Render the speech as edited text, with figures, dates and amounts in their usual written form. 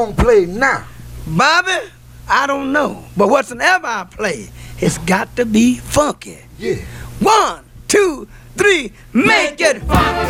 gonna play now? Bobby, I don't know. But whatsoever I play, it's got to be funky. Yeah. 1, 2, 3, make it funky.